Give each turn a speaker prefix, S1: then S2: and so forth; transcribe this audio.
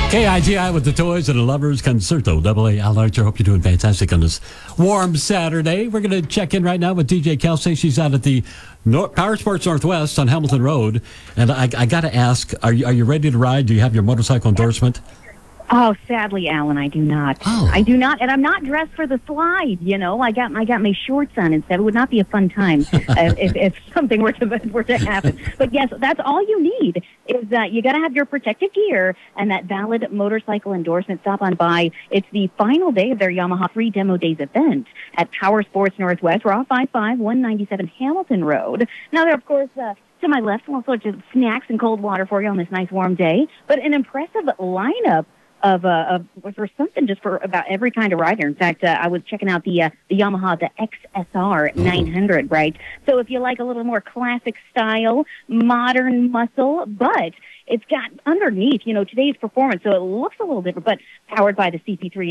S1: KIGI with the Toys and the Lovers Concerto. AA Al Archer. Hope you're doing fantastic on this warm Saturday. We're going to check in right now with DJ Kelsey. She's out at the Power Sports Northwest on Hamilton Road. And I got to ask, are you ready to ride? Do you have your motorcycle endorsement?
S2: Oh, sadly, Alan, I do not.
S1: Oh.
S2: I do not, and I'm not dressed for the slide. You know, I got my shorts on instead. It would not be a fun time if something were to happen. But yes, that's all you need is you got to have your protective gear and that valid motorcycle endorsement. Stop on by. It's the final day of their Yamaha Free Demo Days event at Power Sports Northwest. We're off 197 Hamilton Road. Now, there, of course. To my left, all sorts of snacks and cold water for you on this nice warm day. But an impressive lineup for something just for about every kind of rider. In fact, I was checking out the Yamaha, the XSR 900, right? So if you like a little more classic style, modern muscle, but it's got underneath, today's performance, so it looks a little different, but powered by the CP3